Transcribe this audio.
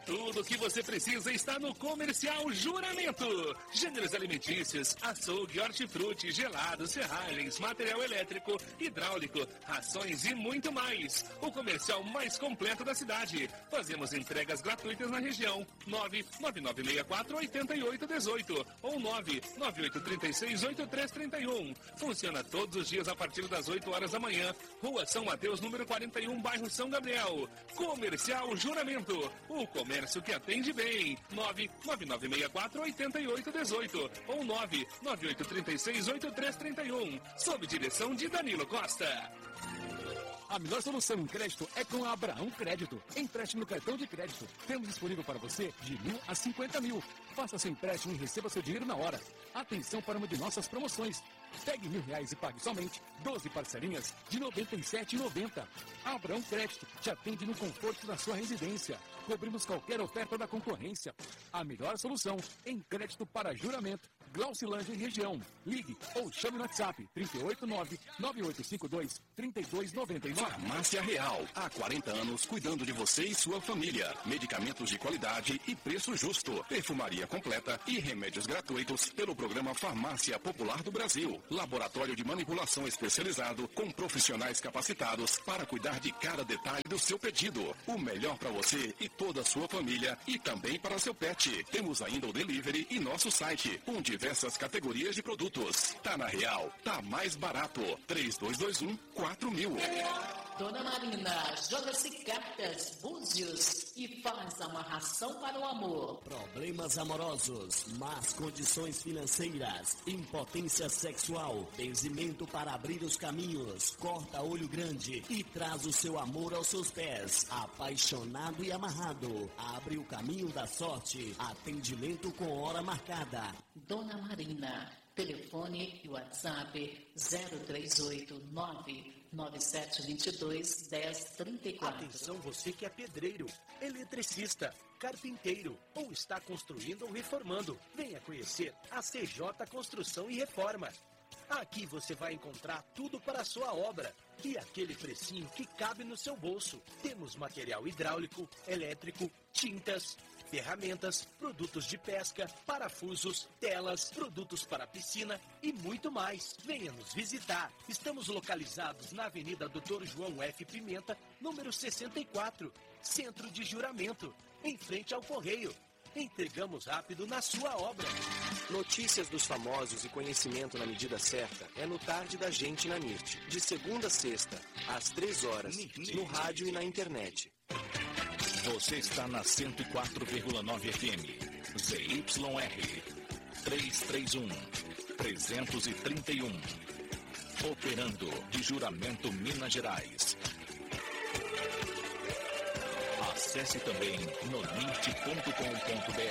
Tudo o que você precisa está no Comercial Juramento. Gêneros alimentícios, açougue, hortifruti, gelados, serragens, material elétrico, hidráulico, rações e muito mais. O comercial mais completo da cidade. Fazemos entregas gratuitas na região. 99964-8818 ou 99836-8331. Funciona todos os dias a partir das 8 horas da manhã. Rua São Mateus, número 41, bairro São Gabriel. Comercial Juramento. O comércio que atende bem. 99964-8818 ou 99836-8331. Sob direção de Danilo Costa. A melhor solução em crédito é com a Abraão Crédito. Empréstimo no cartão de crédito. Temos disponível para você de 1.000 a 50 mil. Faça seu empréstimo e receba seu dinheiro na hora. Atenção para uma de nossas promoções. Pegue R$1.000 e pague somente 12 parcelinhas de R$ 97,90. A Abraão Crédito te atende no conforto da sua residência. Cobrimos qualquer oferta da concorrência. A melhor solução em crédito para juramento. Glaucilândia e região. Ligue ou chame no WhatsApp 389-9852-3299. Farmácia Real. Há 40 anos cuidando de você e sua família. Medicamentos de qualidade e preço justo. Perfumaria completa e remédios gratuitos pelo programa Farmácia Popular do Brasil. Laboratório de manipulação especializado com profissionais capacitados para cuidar de cada detalhe do seu pedido. O melhor para você e toda a sua família e também para seu pet. Temos ainda o delivery e nosso site com diversas categorias de produtos. Tá na Real, tá mais barato. 3221-4000. Dona Marina, joga-se cartas, búzios e faz amarração para o amor. Problemas amorosos, más condições financeiras, impotência sexual, benzimento para abrir os caminhos, corta olho grande e traz o seu amor aos seus pés. Apaixonado e amarrado, abre o caminho da sorte. Atendimento com hora marcada. Dona Marina, telefone e WhatsApp 0389-9722-1034. Atenção você que é pedreiro, eletricista, carpinteiro ou está construindo ou reformando. Venha conhecer a CJ Construção e Reforma. Aqui você vai encontrar tudo para a sua obra e aquele precinho que cabe no seu bolso. Temos material hidráulico, elétrico, tintas, ferramentas, produtos de pesca, parafusos, telas, produtos para piscina e muito mais. Venha nos visitar. Estamos localizados na Avenida Dr. João F. Pimenta, número 64, Centro de Juramento, em frente ao Correio. Entregamos rápido na sua obra. Notícias dos famosos e conhecimento na medida certa é no Tarde da Gente na NIRT, de segunda a sexta, às 3 horas, no rádio e na internet. Você está na 104,9 FM, ZYR 331, operando de Juramento Minas Gerais. Acesse também no nirt.com.br.